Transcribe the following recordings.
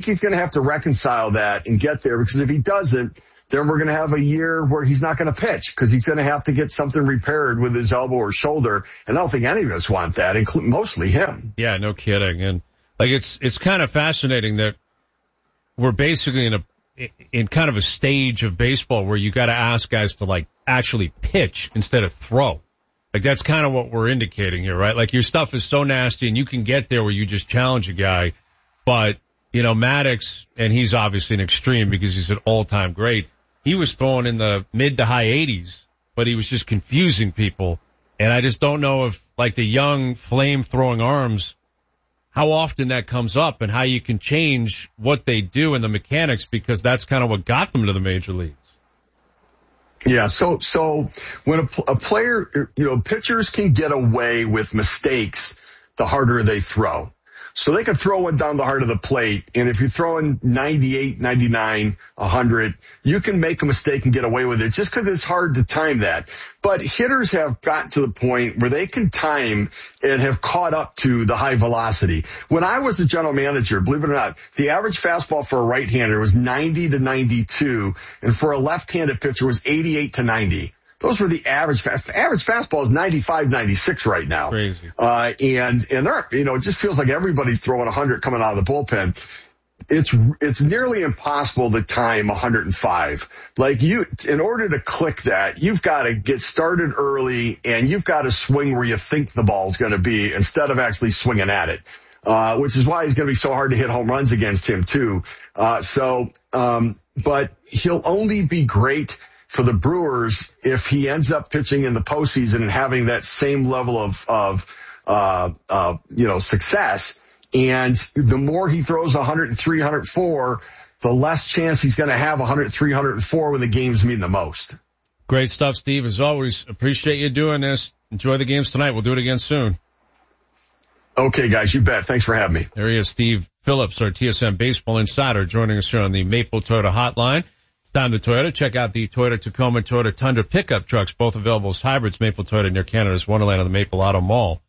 he's going to have to reconcile that and get there, because if he doesn't, then we're going to have a year where he's not going to pitch because he's going to have to get something repaired with his elbow or shoulder. And I don't think any of us want that, including mostly him. Yeah, no kidding. And like, it's kind of fascinating that we're basically in kind of a stage of baseball where you got to ask guys to like actually pitch instead of throw. Like, that's kind of what we're indicating here, right? Like, your stuff is so nasty and you can get there where you just challenge a guy. But, you know, Maddox, and he's obviously an extreme because he's an all-time great. He was throwing in the mid to high 80s, but he was just confusing people. And I just don't know if, like, the young flame-throwing arms, how often that comes up and how you can change what they do in the mechanics, because that's kind of what got them to the major leagues. Yeah, so when a player, you know, pitchers can get away with mistakes the harder they throw. So they can throw one down the heart of the plate, and if you're throwing 98, 99, 100, you can make a mistake and get away with it just because it's hard to time that. But hitters have gotten to the point where they can time and have caught up to the high velocity. When I was a general manager, believe it or not, the average fastball for a right-hander was 90 to 92, and for a left-handed pitcher was 88 to 90. Those were the average fastball is 95, 96 right now. Crazy. And they're, you know, it just feels like everybody's throwing 100 coming out of the bullpen. It's nearly impossible to time 105. Like, in order to click that, you've got to get started early and you've got to swing where you think the ball's going to be instead of actually swinging at it. Which is why it's going to be so hard to hit home runs against him too. But he'll only be great for the Brewers if he ends up pitching in the postseason and having that same level of success. And the more he throws 103, 104, the less chance he's going to have 103, 104 when the games mean the most. Great stuff, Steve. As always, appreciate you doing this. Enjoy the games tonight. We'll do it again soon. Okay, guys, you bet. Thanks for having me. There he is, Steve Phillips, our TSN Baseball Insider, joining us here on the Maple Toyota Hotline. It's time to Toyota. Check out the Toyota Tacoma, Toyota Tundra pickup trucks, both available as hybrids. Maple Toyota near Canada's Wonderland of the Maple Auto Mall.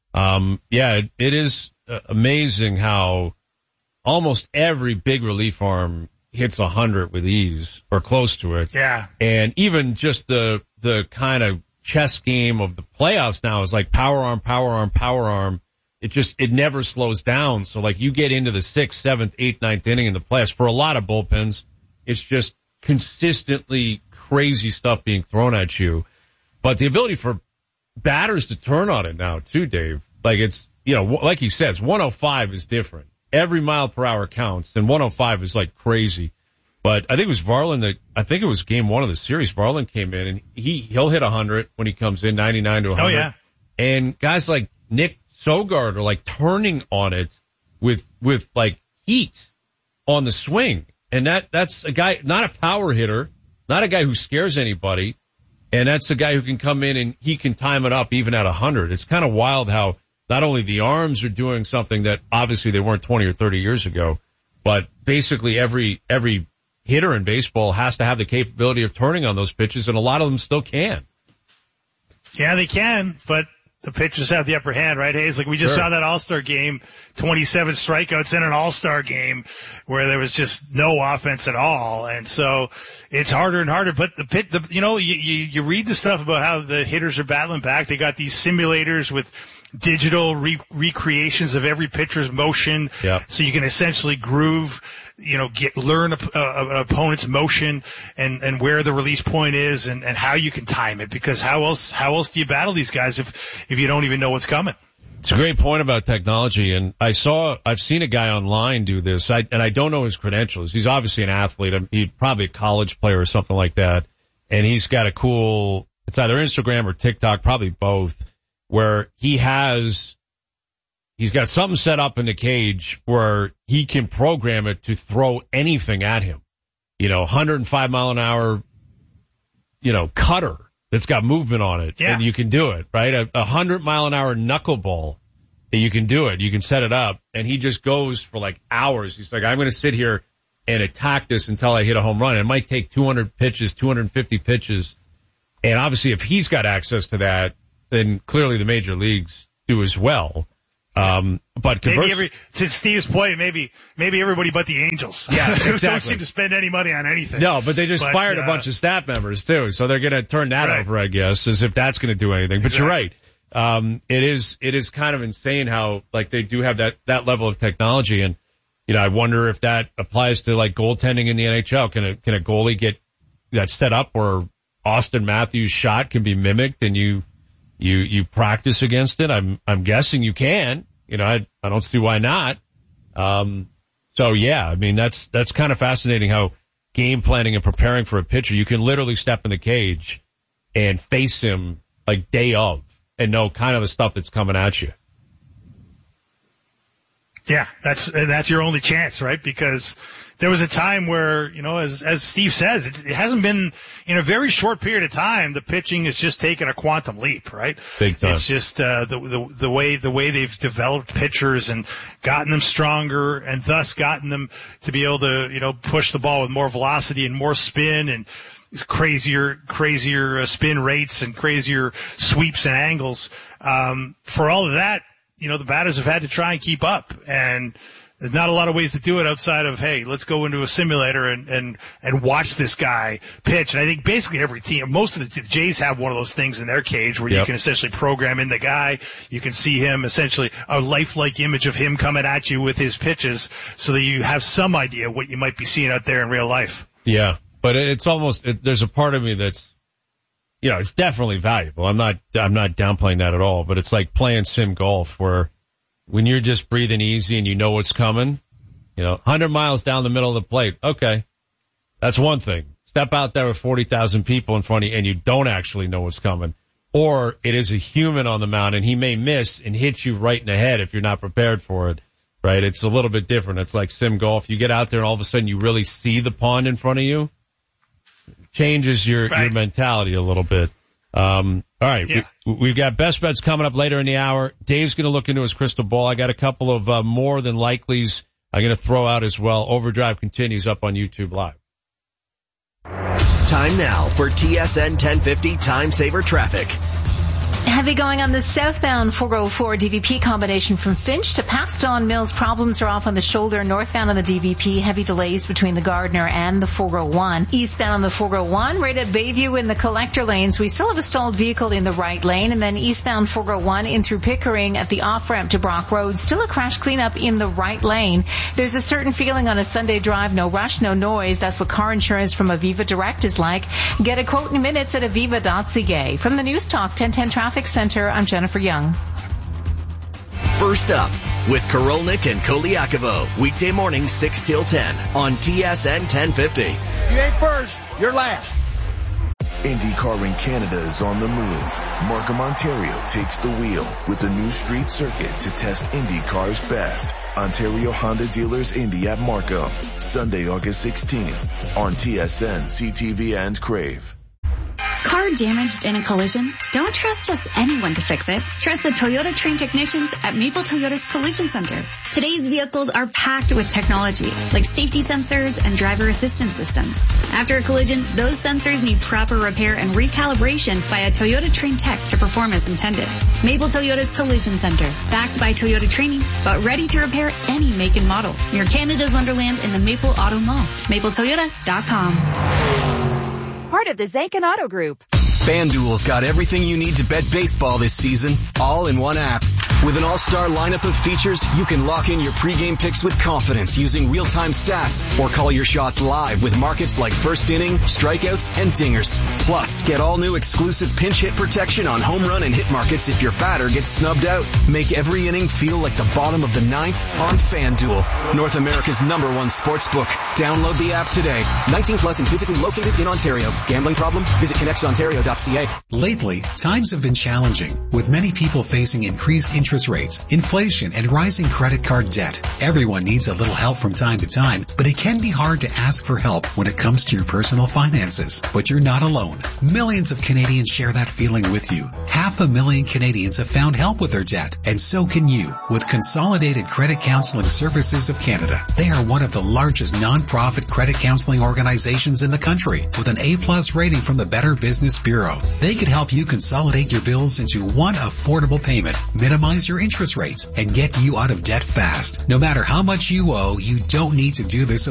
It is amazing how almost every big relief arm hits 100 with ease or close to it. Yeah. And even just the kind of chess game of the playoffs now is like power arm, power arm, power arm. It never slows down. So like you get into the 6th, 7th, 8th, 9th inning in the playoffs for a lot of bullpens. It's just consistently crazy stuff being thrown at you. But the ability for batters to turn on it now too, Dave. Like it's, you know, like he says, 105 is different. Every mile per hour counts, and 105 is like crazy. But I think it was Varland I think it was game 1 of the series. Varland came in and he'll hit 100 when he comes in, 99 to 100. Oh yeah. And guys like Nick Sogard are like turning on it with like heat on the swing. And that's a guy, not a power hitter, not a guy who scares anybody. And that's a guy who can come in and he can time it up even at 100. It's kind of wild how not only the arms are doing something that obviously they weren't 20 or 30 years ago, but basically every hitter in baseball has to have the capability of turning on those pitches, and a lot of them still can. Yeah, they can, but the pitchers have the upper hand, right, Hayes? Like we just saw that All-Star game, 27 strikeouts in an All-Star game where there was just no offense at all. And so it's harder and harder. But you read the stuff about how the hitters are battling back. They got these simulators with digital recreations of every pitcher's motion. Yep. So you can essentially groove, learn an opponent's motion and where the release point is and how you can time it, because how else do you battle these guys if you don't even know what's coming? It's a great point about technology, and I've seen a guy online do this, and I don't know his credentials. He's obviously an athlete. He's probably a college player or something like that, and he's got a cool, it's either Instagram or TikTok, probably both, where he's got something set up in the cage where he can program it to throw anything at him. 105 mile an hour, cutter that's got movement on it. Yeah. And you can do it, right? A 100 mile an hour knuckleball, you can do it. You can set it up. And he just goes for like hours. He's like, I'm going to sit here and attack this until I hit a home run. It might take 200 pitches, 250 pitches. And obviously if he's got access to that, then clearly the major leagues do as well. But to Steve's point, maybe everybody but the Angels. Yeah, exactly. They don't seem to spend any money on anything. No, but they just fired a bunch of staff members too, so they're going to turn that over, I guess, as if that's going to do anything. But you're right. It is kind of insane how like they do have that level of technology, and I wonder if that applies to like goaltending in the NHL. Can a goalie get that set up where Austin Matthews' shot can be mimicked and you practice against it? I'm guessing you can. I don't see why not. So yeah, I mean, that's kind of fascinating how game planning and preparing for a pitcher, you can literally step in the cage and face him like day of and know kind of the stuff that's coming at you. Yeah, that's your only chance, right? Because there was a time where, as Steve says, it hasn't been in a very short period of time. The pitching has just taken a quantum leap, right? Big time. It's just the way they've developed pitchers and gotten them stronger, and thus gotten them to be able to push the ball with more velocity and more spin and crazier spin rates and crazier sweeps and angles. For all of that, the batters have had to try and keep up, and there's not a lot of ways to do it outside of, hey, let's go into a simulator and watch this guy pitch. And I think basically every team, most of the Jays have one of those things in their cage where you can essentially program in the guy. You can see him essentially a lifelike image of him coming at you with his pitches so that you have some idea what you might be seeing out there in real life. Yeah, but it's almost, there's a part of me that's, it's definitely valuable. I'm not downplaying that at all, but it's like playing sim golf where when you're just breathing easy and you know what's coming, 100 miles down the middle of the plate. Okay. That's one thing. Step out there with 40,000 people in front of you and you don't actually know what's coming. Or it is a human on the mound and he may miss and hit you right in the head if you're not prepared for it. Right? It's a little bit different. It's like sim golf. You get out there and all of a sudden you really see the pond in front of you. Changes your mentality a little bit. All right. Yeah. We've got best bets coming up later in the hour. Dave's going to look into his crystal ball. I got a couple of more than likelies I'm going to throw out as well. Overdrive continues up on YouTube Live. Time now for TSN 1050 Time Saver Traffic. Heavy going on the southbound 404 DVP combination from Finch to past Don Mills. Problems are off on the shoulder. Northbound on the DVP, heavy delays between the Gardner and the 401. Eastbound on the 401, right at Bayview in the collector lanes. We still have a stalled vehicle in the right lane. And then eastbound 401 in through Pickering at the off-ramp to Brock Road. Still a crash cleanup in the right lane. There's a certain feeling on a Sunday drive. No rush, no noise. That's what car insurance from Aviva Direct is like. Get a quote in minutes at aviva.ca. From the News Talk 1010 Traffic Center, I'm Jennifer Young. First up with Korolnik and Koliakovo, weekday morning 6 till 10 on TSN 1050. You ain't first, you're last. IndyCar in Canada is on the move. Markham, Ontario takes the wheel with the new street circuit to test IndyCar's best. Ontario Honda Dealers Indy at Markham, Sunday, August 16th on TSN, CTV, and Crave. Car damaged in a collision? Don't trust just anyone to fix it. Trust the Toyota trained technicians at Maple Toyota's Collision Center. Today's vehicles are packed with technology, like safety sensors and driver assistance systems. After a collision, those sensors need proper repair and recalibration by a Toyota trained tech to perform as intended. Maple Toyota's Collision Center, backed by Toyota training, but ready to repair any make and model. Near Canada's Wonderland in the Maple Auto Mall. MapleToyota.com. Part of the Zankin Auto Group. FanDuel's got everything you need to bet baseball this season, all in one app. With an all-star lineup of features, you can lock in your pregame picks with confidence using real-time stats or call your shots live with markets like first inning, strikeouts, and dingers. Plus, get all new exclusive pinch hit protection on home run and hit markets if your batter gets snubbed out. Make every inning feel like the bottom of the ninth on FanDuel, North America's #1 sportsbook. Download the app today. 19 plus and physically located in Ontario. Gambling problem? Visit connectsontario.ca. Lately, times have been challenging, with many people facing increased interest rates, inflation, and rising credit card debt. Everyone needs a little help from time to time, but it can be hard to ask for help when it comes to your personal finances. But you're not alone. Millions of Canadians share that feeling with you. 500,000 Canadians have found help with their debt, and so can you with Consolidated Credit Counseling Services of Canada. They are one of the largest non-profit credit counseling organizations in the country, with an A+ rating from the Better Business Bureau. Bureau. They could help you consolidate your bills into one affordable payment, minimize your interest rates, and get you out of debt fast. No matter how much you owe, you don't need to do this